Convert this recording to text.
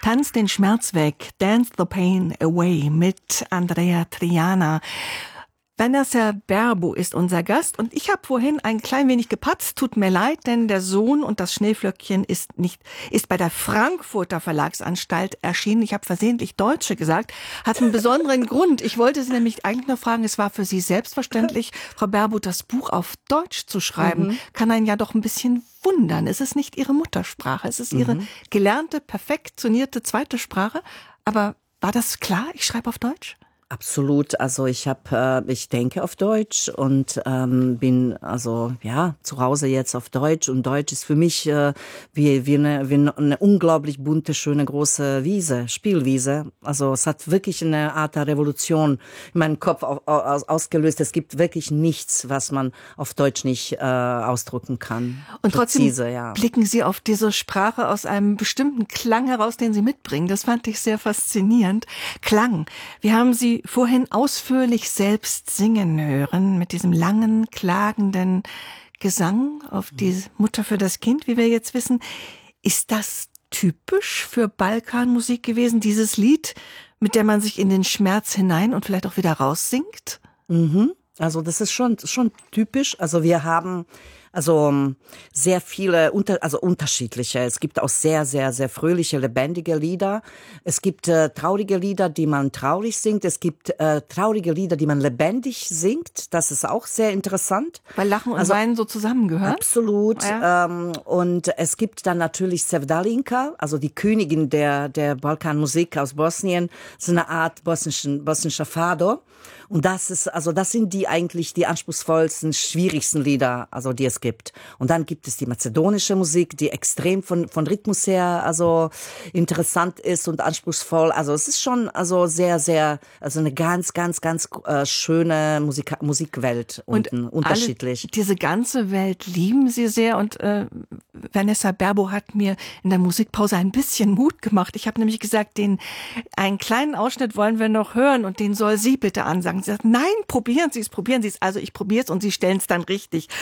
Tanz den Schmerz weg, Dance the Pain Away mit Andrea Triana. Vanessa Berbo ist unser Gast und ich habe vorhin ein klein wenig gepatzt, tut mir leid, denn der Sohn und das Schneeflöckchen ist bei der Frankfurter Verlagsanstalt erschienen. Ich habe versehentlich Deutsche gesagt, hat einen besonderen Grund. Ich wollte Sie nämlich eigentlich nur fragen, es war für Sie selbstverständlich, Frau Berbo, das Buch auf Deutsch zu schreiben. Kann einen ja doch ein bisschen wundern. Es ist nicht Ihre Muttersprache, es ist Ihre gelernte, perfektionierte zweite Sprache. Aber war das klar, ich schreibe auf Deutsch? Absolut. Also ich denke auf Deutsch und bin zu Hause jetzt auf Deutsch, und Deutsch ist für mich wie eine unglaublich bunte, schöne große Wiese, Spielwiese. Also es hat wirklich eine Art der Revolution in meinem Kopf ausgelöst. Es gibt wirklich nichts, was man auf Deutsch nicht ausdrücken kann. Und trotzdem Präzise, blicken Sie auf diese Sprache aus einem bestimmten Klang heraus, den Sie mitbringen. Das fand ich sehr faszinierend. Klang. Wir haben Sie vorhin ausführlich selbst singen hören, mit diesem langen, klagenden Gesang auf die Mutter für das Kind, wie wir jetzt wissen. Ist das typisch für Balkanmusik gewesen, dieses Lied, mit dem man sich in den Schmerz hinein und vielleicht auch wieder raussingt? Also das ist schon typisch. Also wir haben sehr viele unterschiedliche. Es gibt auch sehr, sehr, sehr fröhliche, lebendige Lieder. Es gibt traurige Lieder, die man traurig singt. Es gibt traurige Lieder, die man lebendig singt. Das ist auch sehr interessant. Weil Lachen und Weinen so zusammengehören? Absolut. Ja. Und es gibt dann natürlich Sevdalinka, also die Königin der Balkanmusik aus Bosnien. Das ist eine Art bosnischer Fado. Und das sind eigentlich die anspruchsvollsten, schwierigsten Lieder, die es gibt. Und dann gibt es die mazedonische Musik, die extrem von Rhythmus her, interessant ist und anspruchsvoll. Also es ist schon, sehr, sehr, eine ganz, ganz, ganz schöne Musikwelt und unterschiedlich. Diese ganze Welt lieben Sie sehr, und Vanessa Berbo hat mir in der Musikpause ein bisschen Mut gemacht. Ich habe nämlich gesagt, einen kleinen Ausschnitt wollen wir noch hören und den soll sie bitte ansagen. Sie sagt, nein, probieren Sie es. Also ich probiere es und Sie stellen es dann richtig.